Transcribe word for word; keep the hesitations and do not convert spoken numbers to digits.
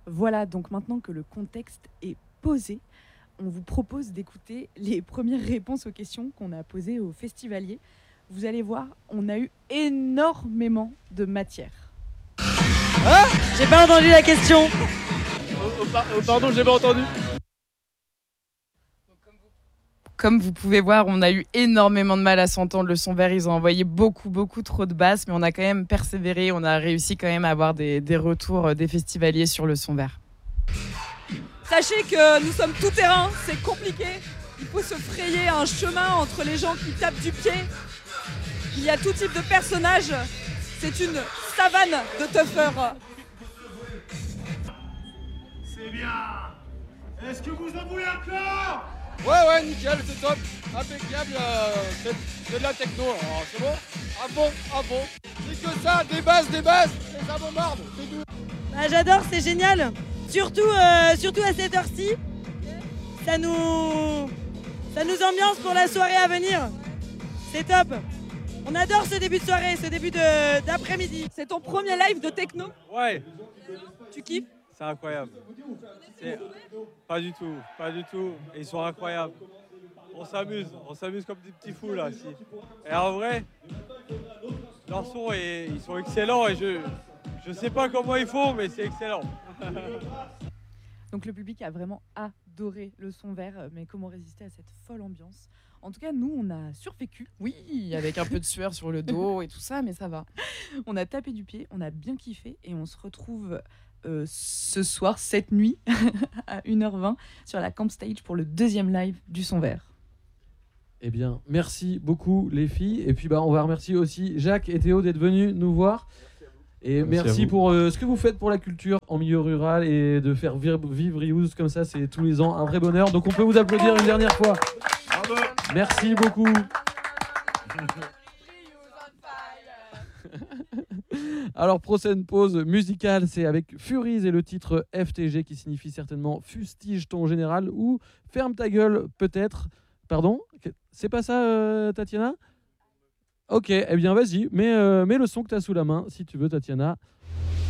Voilà, donc maintenant que le contexte est posé, on vous propose d'écouter les premières réponses aux questions qu'on a posées aux festivaliers. Vous allez voir, on a eu énormément de matière. Ah, j'ai pas entendu la question. Oh, oh, par- oh, pardon, j'ai pas entendu. Comme vous pouvez voir, on a eu énormément de mal à s'entendre. Le son vert, ils ont envoyé beaucoup, beaucoup trop de basses, mais on a quand même persévéré. On a réussi quand même à avoir des, des retours des festivaliers sur le son vert. Sachez que nous sommes tout terrain, c'est compliqué. Il faut se frayer un chemin entre les gens qui tapent du pied. Il y a tout type de personnages. C'est une savane de tuffers. C'est bien. Est-ce que vous en voulez encore? Ouais, ouais, nickel, c'est top. Impeccable, euh, c'est, c'est de la techno. Alors, c'est bon? Ah bon? Ah bon? C'est que ça, des basses, des basses, des abombardes, c'est tout. Bah, j'adore, c'est génial. Surtout, euh, surtout à cette heure-ci. Ça nous, ça nous ambiance pour la soirée à venir. C'est top. On adore ce début de soirée, ce début de, d'après-midi. C'est ton premier live de techno? Ouais, Tu kiffes? c'est incroyable. C'est... Pas du tout, pas du tout. Ils sont incroyables. On s'amuse, on s'amuse comme des petits fous là. Si. Et en vrai, leurs sons, est- ils sont excellents et je, je sais pas comment ils font, mais c'est excellent. Donc le public a vraiment adoré le son vert, mais comment résister à cette folle ambiance? En tout cas, nous, on a survécu. Oui, avec un peu de sueur sur le dos et tout ça, mais ça va. On a tapé du pied, on a bien kiffé et on se retrouve euh, ce soir, cette nuit, à une heure vingt sur la Camp Stage pour le deuxième live du son vert. Eh bien, merci beaucoup les filles. Et puis bah, on va remercier aussi Jacques et Théo d'être venus nous voir. Et Merci merci, à vous. pour euh, ce que vous faites pour la culture en milieu rural et de faire vir- vivre Reuse comme ça, c'est tous les ans un vrai bonheur. Donc on peut vous applaudir une dernière fois. Bravo. Merci beaucoup. Alors, prochaine pause musicale, c'est avec Furies et le titre F T G qui signifie certainement fustige ton général ou ferme ta gueule peut-être. Pardon? C'est pas ça, euh, Tatiana? Ok, eh bien vas-y, mets, euh, mets le son que tu as sous la main si tu veux, Tatiana.